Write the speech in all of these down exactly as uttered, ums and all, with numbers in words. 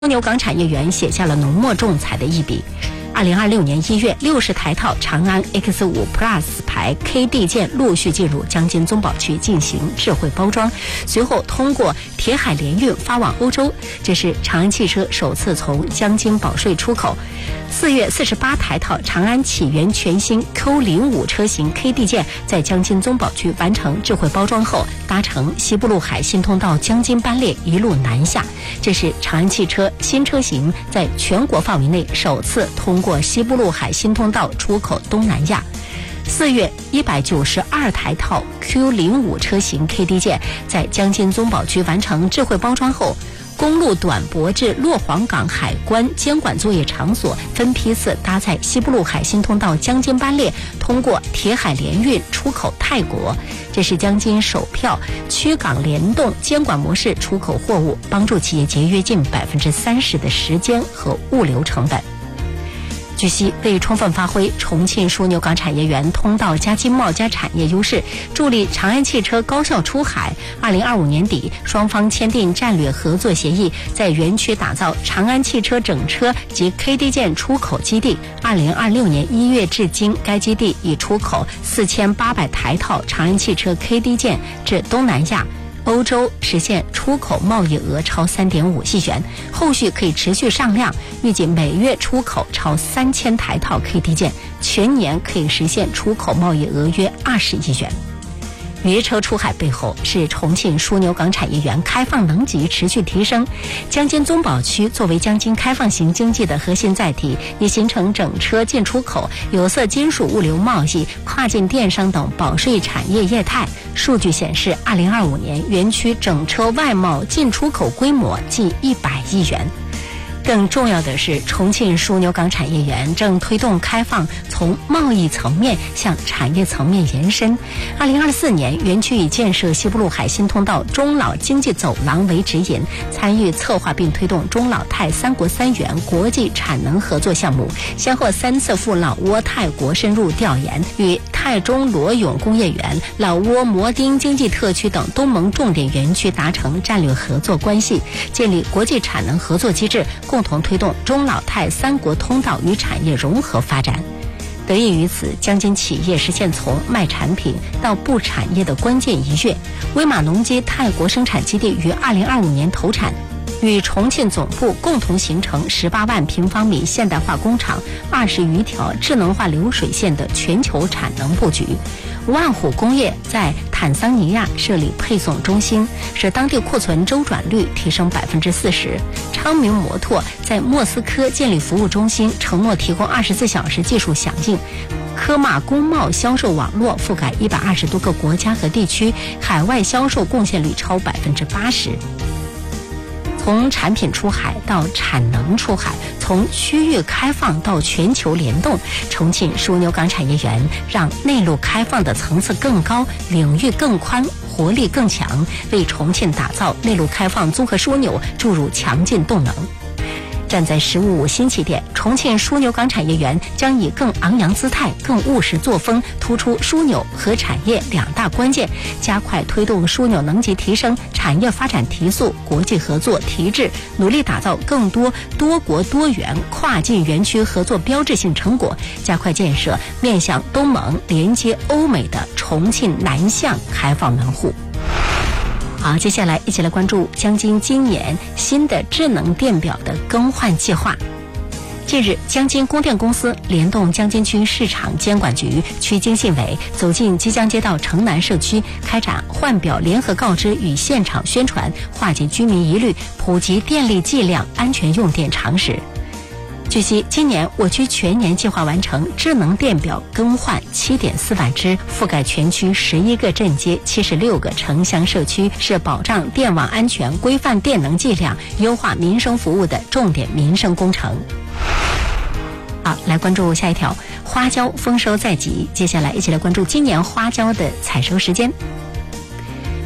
枢纽港产业园写下了浓墨重彩的一笔。二零二六年一月，六十台套长安 X 五 Plus 牌 K D 件陆续进入江津宗宝区进行智慧包装，随后通过铁海联运发往欧洲。这是长安汽车首次从江津保税出口。四月，四十八台套长安启源全新 Q 零五 车型 K D 件在江津宗宝区完成智慧包装后，搭乘西部陆海新通道江津班列一路南下。这是长安汽车新车型在全国范围内首次通过西部陆海新通道出口东南亚。四月，一百九十二台套 Q 零五 车型 K D 件在江津宗宝区完成智慧包装后，公路短驳至洛黄港海关监管作业场所分批次搭载西部陆海新通道江津班列，通过铁海联运出口泰国。这是江津首票区港联动监管模式出口货物，帮助企业节约近百分之三十的时间和物流成本。据悉，为充分发挥重庆枢纽港产业园通道加经贸加产业优势，助力长安汽车高效出海，二零二五年底，双方签订战略合作协议，在园区打造长安汽车整车及 K D 件出口基地。二零二六年一月至今，该基地已出口四千八百台套长安汽车 K D 件至东南亚、欧洲，实现出口贸易额超 三点五亿元，后续可以持续上量，预计每月出口超三千台套 K D 件，全年可以实现出口贸易额约二十亿元。渔车出海背后是重庆枢纽港产业园开放能级持续提升。江津宗宝区作为江津开放型经济的核心载体，已形成整车进出口、有色金属物流贸易、跨境电商等保税产业业态。数据显示，二零二五年园区整车外贸进出口规模近一百亿元。更重要的是，重庆枢纽港产业园正推动开放从贸易层面向产业层面延伸。二零二四年，园区以建设西部陆海新通道中老经济走廊为指引，参与策划并推动中老泰三国三园国际产能合作项目，先后三次赴老挝泰国深入调研，与泰中罗永工业园、老挝摩丁经济特区等东盟重点园区达成战略合作关系，建立国际产能合作机制，共同推动中老泰三国通道与产业融合发展。得益于此，江津企业实现从卖产品到布产业的关键一跃。威马农机泰国生产基地于二零二五年投产，与重庆总部共同形成十八万平方米现代化工厂、二十余条智能化流水线的全球产能布局。万虎工业在坦桑尼亚设立配送中心，使当地库存周转率提升百分之四十。昌明摩托在莫斯科建立服务中心，承诺提供二十四小时技术响应。科马工贸销售网络覆盖一百二十多个国家和地区，海外销售贡献率超百分之八十。从产品出海到产能出海，从区域开放到全球联动，重庆枢纽港产业园让内陆开放的层次更高，领域更宽，活力更强，为重庆打造内陆开放综合枢纽注入强劲动能。站在“十五五”新起点，重庆枢纽港产业园将以更昂扬姿态、更务实作风，突出枢纽和产业两大关键，加快推动枢纽能级提升、产业发展提速、国际合作提质，努力打造更多多国多元跨境园区合作标志性成果，加快建设面向东盟、连接欧美的重庆南向开放门户。好，接下来一起来关注江津今年新的智能电表的更换计划。近日，江津供电公司联动江津区市场监管局、区经信委，走进吉江街道城南社区，开展换表联合告知与现场宣传，化解居民疑虑，普及电力计量、安全用电常识。据悉，今年我区全年计划完成智能电表更换 七点四万只，覆盖全区十一个镇街、七十六个城乡社区，是保障电网安全、规范电能计量、优化民生服务的重点民生工程。好，来关注下一条，花椒丰收在即。接下来一起来关注今年花椒的采收时间。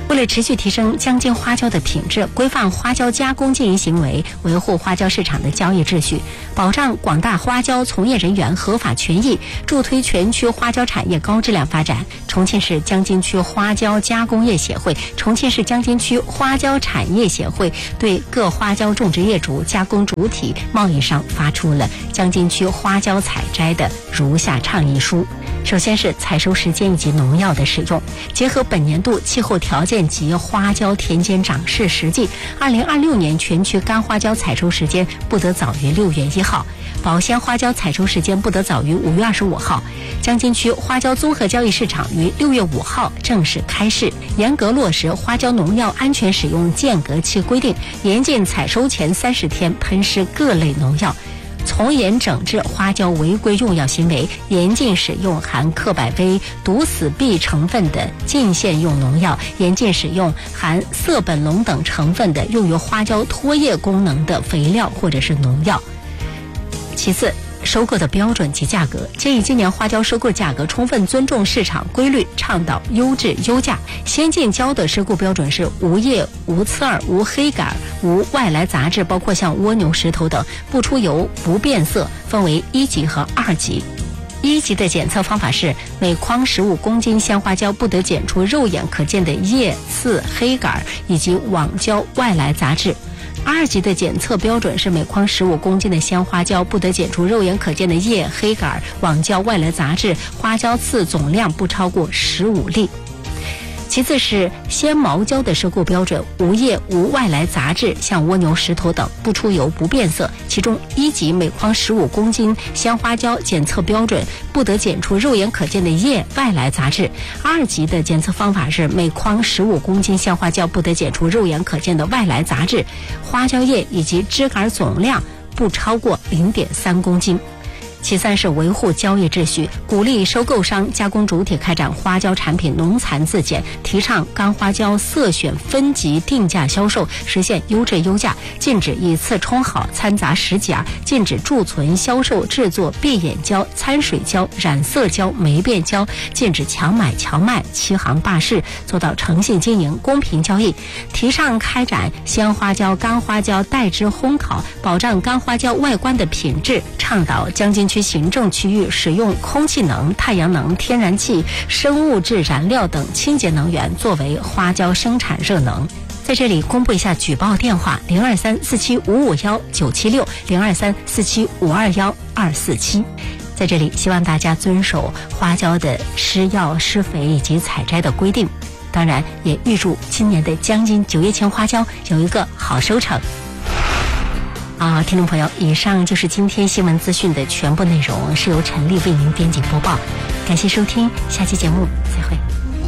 为了持续提升江津花椒的品质，规范花椒加工经营行为，维护花椒市场的交易秩序，保障广大花椒从业人员合法权益，助推全区花椒产业高质量发展，重庆市江津区花椒加工业协会、重庆市江津区花椒产业协会对各花椒种植业主、加工主体、贸易商发出了江津区花椒采摘的如下倡议书。首先是采收时间以及农药的使用，结合本年度气候条件及花椒田间长势实际，二零二六年全区干花椒采收时间不得早于六月一号，保鲜花椒采收时间不得早于五月二十五号。江津区花椒综合交易市场于六月五号正式开市，严格落实花椒农药安全使用间隔期规定，严禁采收前三十天喷施各类农药。从严整治花椒违规用药行为，严禁使用含克百威、毒死壁成分的近线用农药，严禁使用含色苯龙等成分的用于花椒脱叶功能的肥料或者是农药。其次，收购的标准及价格，建议今年花椒收购价格充分尊重市场规律，倡导优质优价。先进椒的收购标准是无叶、无刺儿、无黑杆、无外来杂质，包括像蜗牛、石头等，不出油、不变色，分为一级和二级。一级的检测方法是每筐十五公斤鲜花椒不得检出肉眼可见的叶、刺、黑杆以及网胶外来杂质。二级的检测标准是每筐十五公斤的鲜花椒不得检出肉眼可见的叶、黑杆、网胶外来杂质，花椒刺总量不超过十五粒。其次是鲜毛椒的收购标准，无叶、无外来杂质，像蜗牛、石头等，不出油、不变色。其中一级每筐十五公斤鲜花椒检测标准不得检出肉眼可见的叶、外来杂质。二级的检测方法是每筐十五公斤鲜花椒不得检出肉眼可见的外来杂质，花椒叶以及枝杆总量不超过零点三公斤。其三是维护交易秩序，鼓励收购商、加工主体开展花椒产品农残自检，提倡干花椒色选分级定价销售，实现优质优价，禁止以次充好、掺杂实假，禁止贮存、销售、制作闭眼胶、掺水胶、染色胶、霉变胶，禁止强买强卖、欺行霸市，做到诚信经营、公平交易。提倡开展鲜花椒、干花椒代汁烘烤，保障干花椒外观的品质，倡导江津区行政区域使用空气能、太阳能、天然气、生物质燃料等清洁能源作为花椒生产热能。在这里公布一下举报电话：零二三四七五五幺九七六，零二三四七五二幺二四七。在这里，希望大家遵守花椒的施药、施肥以及采摘的规定。当然，也预祝今年的江津九叶青花椒有一个好收成。啊，听众朋友，以上就是今天新闻资讯的全部内容，是由陈丽为您编辑播报。感谢收听，下期节目再会。